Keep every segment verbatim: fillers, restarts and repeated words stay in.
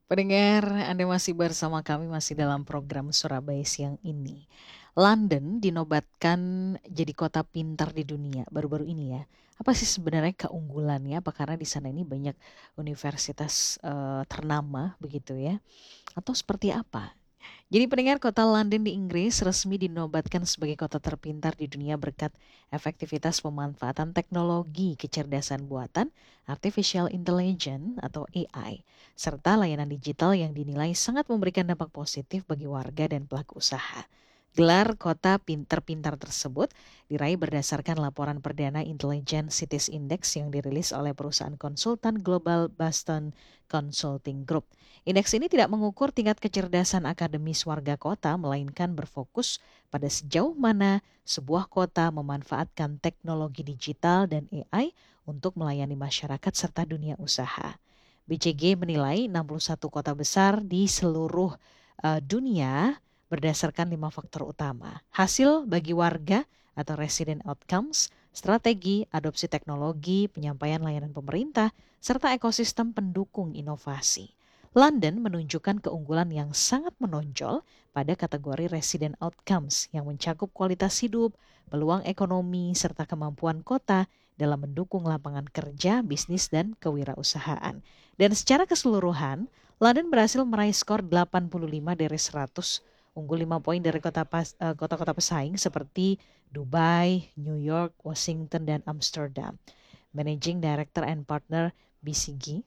Pendengar, Anda masih bersama kami masih dalam program Surabaya Siang ini. London dinobatkan jadi kota pintar di dunia baru-baru ini ya. Apa sih sebenarnya keunggulannya? Apa karena di sana ini banyak universitas eh, ternama begitu ya? Atau seperti apa? Jadi pendengar, kota London di Inggris resmi dinobatkan sebagai kota terpintar di dunia berkat efektivitas pemanfaatan teknologi kecerdasan buatan, artificial intelligence atau A I, serta layanan digital yang dinilai sangat memberikan dampak positif bagi warga dan pelaku usaha. Gelar kota pintar-pintar tersebut diraih berdasarkan laporan perdana Intelligent Cities Index yang dirilis oleh perusahaan konsultan global Boston Consulting Group. Indeks ini tidak mengukur tingkat kecerdasan akademis warga kota, melainkan berfokus pada sejauh mana sebuah kota memanfaatkan teknologi digital dan A I untuk melayani masyarakat serta dunia usaha. B C G menilai enam puluh satu kota besar di seluruh uh, dunia berdasarkan lima faktor utama. Hasil bagi warga atau resident outcomes, strategi, adopsi teknologi, penyampaian layanan pemerintah, serta ekosistem pendukung inovasi. London menunjukkan keunggulan yang sangat menonjol pada kategori resident outcomes yang mencakup kualitas hidup, peluang ekonomi, serta kemampuan kota dalam mendukung lapangan kerja, bisnis, dan kewirausahaan. Dan secara keseluruhan, London berhasil meraih skor delapan puluh lima dari seratus, unggul lima poin dari kota pas, uh, kota-kota pesaing seperti Dubai, New York, Washington, dan Amsterdam. Managing Director and Partner B C G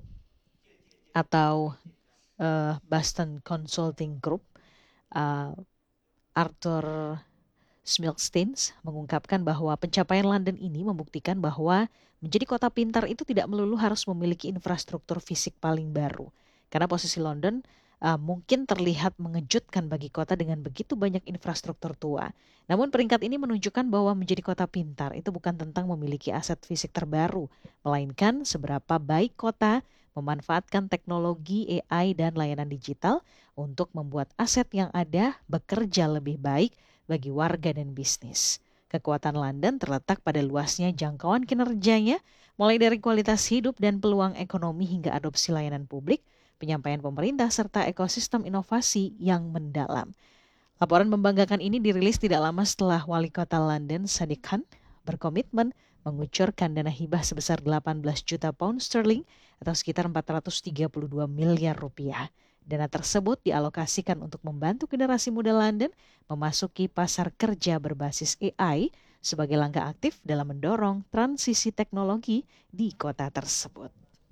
atau uh, Boston Consulting Group, uh, Arthur Smilstein mengungkapkan bahwa pencapaian London ini membuktikan bahwa menjadi kota pintar itu tidak melulu harus memiliki infrastruktur fisik paling baru. Karena posisi London uh, mungkin terlihat mengejutkan bagi kota dengan begitu banyak infrastruktur tua. Namun peringkat ini menunjukkan bahwa menjadi kota pintar itu bukan tentang memiliki aset fisik terbaru, melainkan seberapa baik kota memanfaatkan teknologi A I dan layanan digital untuk membuat aset yang ada bekerja lebih baik bagi warga dan bisnis. Kekuatan London terletak pada luasnya jangkauan kinerjanya, mulai dari kualitas hidup dan peluang ekonomi hingga adopsi layanan publik, penyampaian pemerintah, serta ekosistem inovasi yang mendalam. Laporan membanggakan ini dirilis tidak lama setelah Wali Kota London, Sadiq Khan, berkomitmen mengucurkan dana hibah sebesar delapan belas juta pound sterling atau sekitar empat ratus tiga puluh dua miliar rupiah. Dana tersebut dialokasikan untuk membantu generasi muda London memasuki pasar kerja berbasis A I sebagai langkah aktif dalam mendorong transisi teknologi di kota tersebut.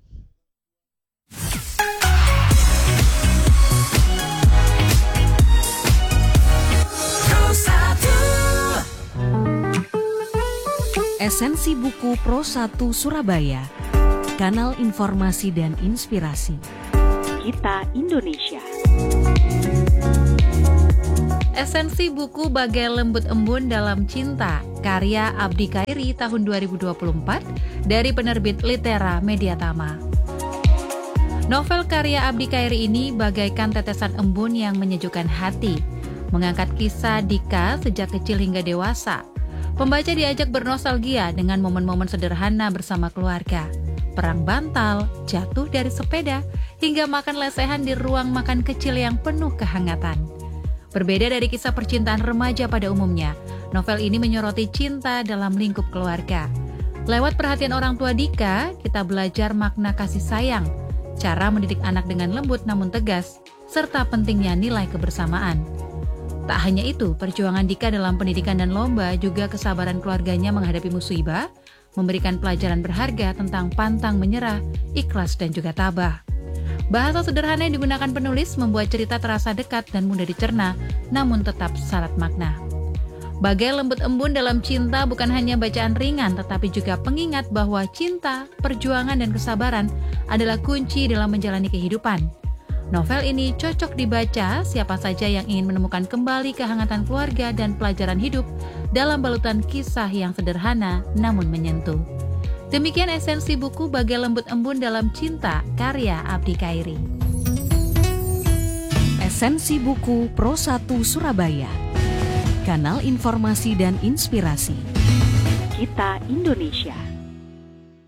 Esensi buku Pro satu Surabaya, kanal informasi dan inspirasi. Kita Indonesia. Esensi buku Bagai Lembut Embun Dalam Cinta, karya Abdi Khairi tahun dua ribu dua puluh empat dari penerbit Litera Mediatama. Novel karya Abdi Khairi ini bagaikan tetesan embun yang menyejukkan hati, mengangkat kisah Dika sejak kecil hingga dewasa. Pembaca diajak bernostalgia dengan momen-momen sederhana bersama keluarga. Perang bantal, jatuh dari sepeda, hingga makan lesehan di ruang makan kecil yang penuh kehangatan. Berbeda dari kisah percintaan remaja pada umumnya, novel ini menyoroti cinta dalam lingkup keluarga. Lewat perhatian orang tua Dika, kita belajar makna kasih sayang, cara mendidik anak dengan lembut namun tegas, serta pentingnya nilai kebersamaan. Tak hanya itu, perjuangan Dika dalam pendidikan dan lomba juga kesabaran keluarganya menghadapi musibah, memberikan pelajaran berharga tentang pantang menyerah, ikhlas dan juga tabah. Bahasa sederhana yang digunakan penulis membuat cerita terasa dekat dan mudah dicerna, namun tetap syarat makna. Bagai lembut embun dalam cinta bukan hanya bacaan ringan, tetapi juga pengingat bahwa cinta, perjuangan dan kesabaran adalah kunci dalam menjalani kehidupan. Novel ini cocok dibaca siapa saja yang ingin menemukan kembali kehangatan keluarga dan pelajaran hidup dalam balutan kisah yang sederhana namun menyentuh. Demikian esensi buku Bagai Lembut Embun Dalam Cinta, karya Abdi Khairi. Esensi buku Pro satu Surabaya, kanal informasi dan inspirasi. Kita Indonesia.